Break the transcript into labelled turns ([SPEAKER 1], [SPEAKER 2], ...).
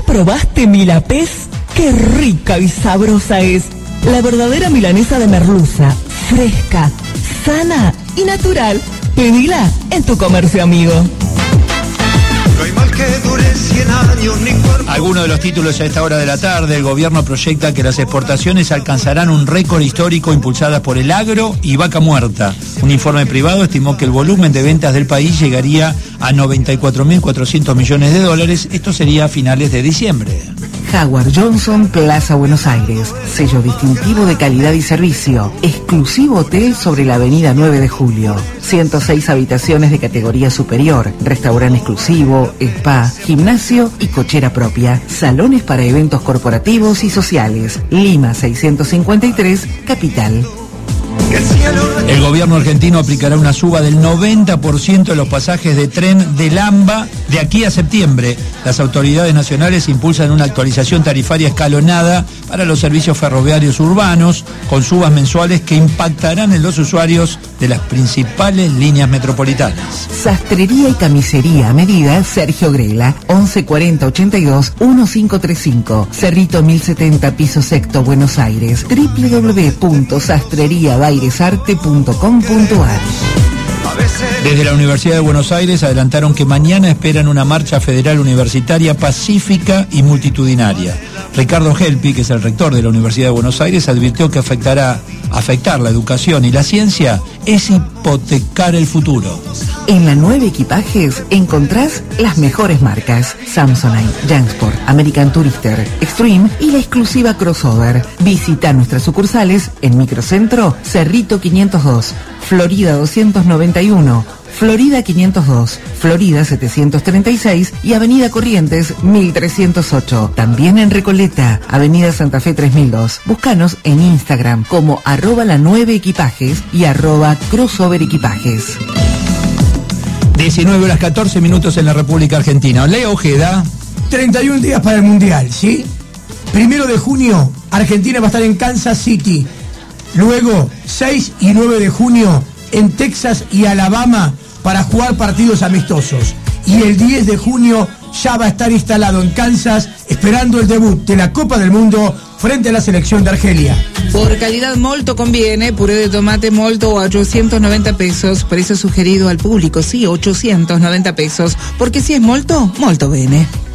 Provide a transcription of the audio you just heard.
[SPEAKER 1] probaste Milapés? ¡Qué rica y sabrosa es! La verdadera milanesa de merluza, fresca, sana y natural. Pedila en tu comercio amigo.
[SPEAKER 2] No hay mal que dure 100 años ni cuerpo.
[SPEAKER 3] Algunos de los títulos a esta hora de la tarde. El gobierno proyecta que las exportaciones alcanzarán un récord histórico impulsadas por el agro y vaca muerta. Un informe privado estimó que el volumen de ventas del país llegaría a 94.400 millones de dólares. Esto sería a finales de diciembre.
[SPEAKER 4] Howard Johnson, Plaza Buenos Aires. Sello distintivo de calidad y servicio. Exclusivo hotel sobre la avenida 9 de Julio. 106 habitaciones de categoría superior. Restaurante exclusivo, spa, gimnasio y cochera propia. Salones para eventos corporativos y sociales. Lima 653, Capital.
[SPEAKER 3] El gobierno argentino aplicará una suba del 90% de los pasajes de tren del AMBA de aquí a septiembre. Las autoridades nacionales impulsan una actualización tarifaria escalonada para los servicios ferroviarios urbanos, con subas mensuales que impactarán en los usuarios de las principales líneas metropolitanas.
[SPEAKER 4] Sastrería y camisería a medida Sergio Grela, 1140-82-1535, Cerrito 1070, piso sexto, Buenos Aires, www.sastreriabairesarte.com.ar.
[SPEAKER 3] Desde la Universidad de Buenos Aires adelantaron que mañana esperan una marcha federal universitaria pacífica y multitudinaria. Ricardo Gelpi, que es el rector de la Universidad de Buenos Aires, advirtió que afectar la educación y la ciencia es hipotecar el futuro.
[SPEAKER 4] En la 9 Equipajes encontrás las mejores marcas: Samsonite, Jansport, American Tourister, Extreme y la exclusiva Crossover. Visita nuestras sucursales en Microcentro, Cerrito 502, Florida 291, Florida 502, Florida 736 y Avenida Corrientes 1308. También en Recoleta, Avenida Santa Fe 3002. Búscanos en Instagram como @la9equipajes y @crossoverequipajes.
[SPEAKER 3] 19:14 en la República Argentina. Leo Ojeda.
[SPEAKER 5] 31 días para el Mundial, ¿sí? 1 de junio, Argentina va a estar en Kansas City. Luego, 6 y 9 de junio, en Texas y Alabama para jugar partidos amistosos. Y el 10 de junio ya va a estar instalado en Kansas esperando el debut de la Copa del Mundo frente a la selección de Argelia.
[SPEAKER 6] Por calidad molto conviene, puré de tomate molto a 890 pesos, precio sugerido al público, sí, 890 pesos, porque si es molto, molto bene.